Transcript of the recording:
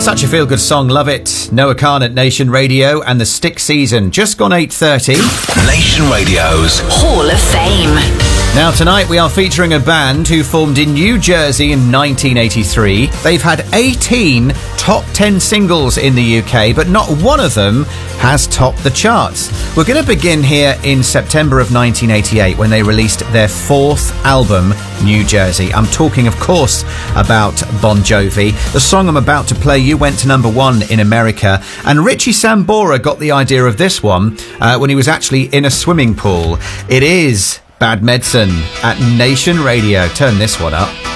Such a feel-good song, love it. Noah Khan at Nation Radio and the Stick Season. Just gone 8:30. Nation Radio's Hall of Fame. Now tonight we are featuring a band who formed in New Jersey in 1983. They've had 18 top 10 singles in the UK, but not one of them has topped the charts. We're going to begin here in September of 1988 when they released their fourth album, New Jersey. I'm talking, of course, about Bon Jovi. The song I'm about to play you went to number one in America, and Richie Sambora got the idea of this one when he was actually in a swimming pool. It is Bad Medicine at Nation Radio. Turn this one up.